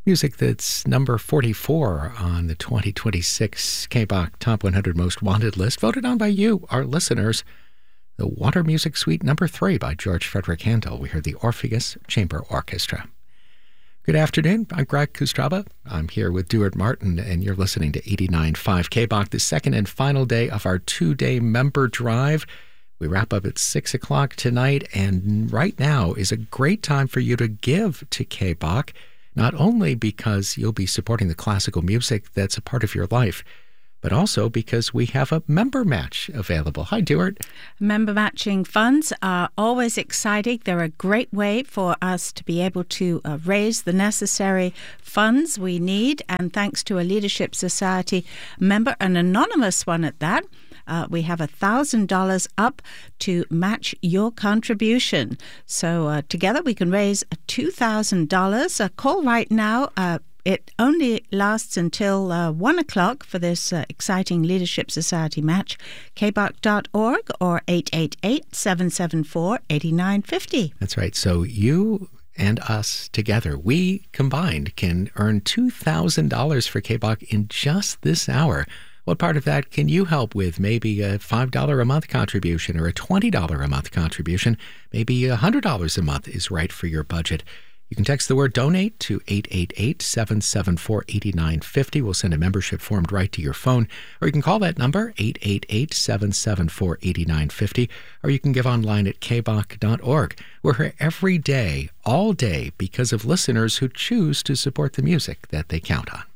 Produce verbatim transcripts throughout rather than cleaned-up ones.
Music that's number forty-four on the twenty twenty-six K B O C Top one hundred Most Wanted list, voted on by you, our listeners. The Water Music Suite number three by George Frederick Handel. We heard the Orpheus Chamber Orchestra. Good afternoon. I'm Greg Kustraba. I'm here with Duart Martin, and you're listening to eighty-nine point five K B O C, the second and final day of our two-day member drive. We wrap up at six o'clock tonight, and right now is a great time for you to give to K B O C, not only because you'll be supporting the classical music that's a part of your life, but also because we have a member match available. Hi, Duart. Member matching funds are always exciting. They're a great way for us to be able to uh, raise the necessary funds we need. And thanks to a Leadership Society member, an anonymous one at that, Uh, we have one thousand dollars up to match your contribution. So uh, together we can raise two thousand dollars. Uh, call right now. Uh, it only lasts until uh, one o'clock for this uh, exciting Leadership Society match. K B O C dot org or eight eight eight, seven seven four, eight nine five zero. That's right. So you and us together, we combined can earn two thousand dollars for K B O C in just this hour. What part of that can you help with? Maybe a five dollars a month contribution or a twenty dollars a month contribution. Maybe one hundred dollars a month is right for your budget. You can text the word donate to eight eight eight, seven seven four, eight nine five zero. We'll send a membership form right to your phone. Or you can call that number, eight eight eight, seven seven four, eight nine five zero. Or you can give online at K B O C dot org. We're here every day, all day, because of listeners who choose to support the music that they count on.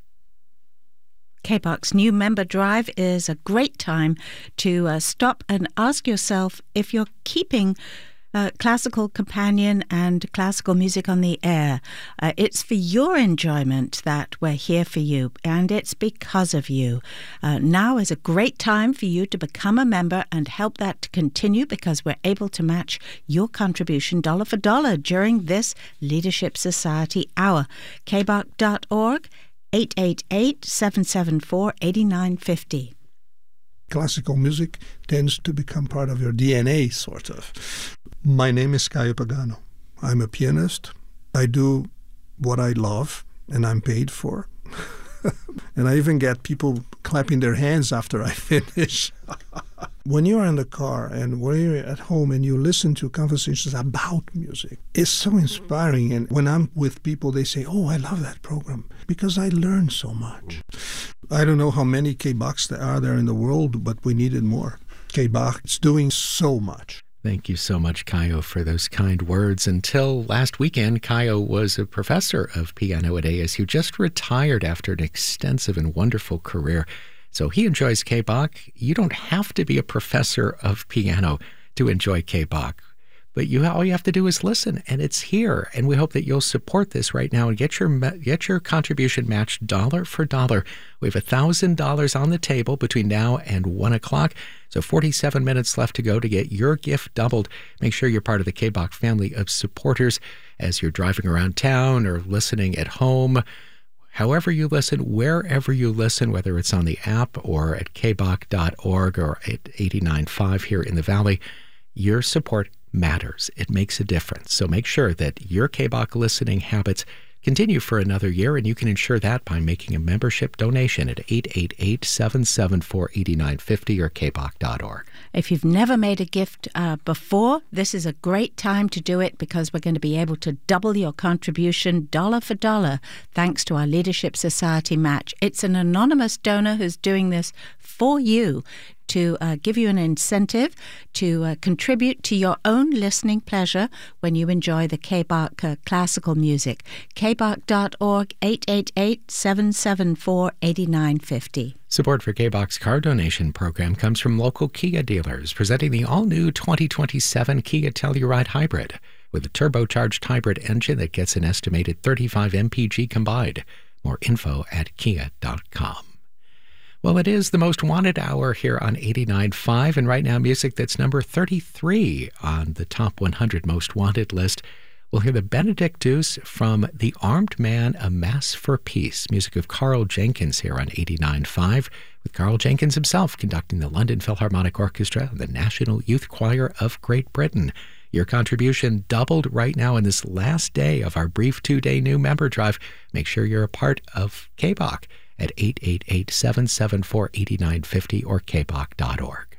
K B O C's new member drive is a great time to uh, stop and ask yourself if you're keeping uh, classical companion and classical music on the air. Uh, it's for your enjoyment that we're here for you, and it's because of you. Uh, now is a great time for you to become a member and help that to continue, because we're able to match your contribution dollar for dollar during this Leadership Society hour. K B O C dot org, eight eight eight, seven seven four, eight nine five zero. Classical music tends to become part of your D N A, sort of. My name is Caio Pagano. I'm a pianist. I do what I love, and I'm paid for. And I even get people clapping their hands after I finish. When you're in the car and when you're at home and you listen to conversations about music, it's so inspiring. And when I'm with people, they say, oh, I love that program because I learn so much. I don't know how many K B O Cs there are there in the world, but we needed more. K B O C is doing so much. Thank you so much, Caio, for those kind words. Until last weekend, Caio was a professor of piano at A S U, just retired after an extensive and wonderful career. So he enjoys K B O C. You don't have to be a professor of piano to enjoy K B O C. But you, all you have to do is listen, and it's here. And we hope that you'll support this right now and get your get your contribution matched dollar for dollar. We have one thousand dollars on the table between now and one o'clock. So forty-seven minutes left to go to get your gift doubled. Make sure you're part of the K B O C family of supporters as you're driving around town or listening at home. However you listen, wherever you listen, whether it's on the app or at K B O C dot org or at eighty-nine point five here in the Valley, your support matters. It makes a difference. So make sure that your K B O C listening habits continue for another year, and you can ensure that by making a membership donation at eight eight eight, seven seven four, eight nine five zero or K B O C dot org. If you've never made a gift uh, before, this is a great time to do it, because we're going to be able to double your contribution dollar for dollar thanks to our Leadership Society match. It's an anonymous donor who's doing this for you to uh, give you an incentive to uh, contribute to your own listening pleasure when you enjoy the K B O C uh, classical music. K B O C dot org, eight eight eight, seven seven four, eight nine five zero. Support for K B O C's car donation program comes from local Kia dealers, presenting the all-new twenty twenty-seven Kia Telluride Hybrid with a turbocharged hybrid engine that gets an estimated thirty-five M P G combined. More info at kia dot com. Well, it is the most wanted hour here on eighty-nine point five, and right now music that's number thirty-three on the top one hundred most wanted list. We'll hear the Benedictus from The Armed Man, A Mass for Peace, music of Carl Jenkins here on eighty-nine point five, with Carl Jenkins himself conducting the London Philharmonic Orchestra and the National Youth Choir of Great Britain. Your contribution doubled right now in this last day of our brief two-day new member drive. Make sure you're a part of K B O C at eight eight eight, seven seven four, eight nine five zero or k b o c dot org.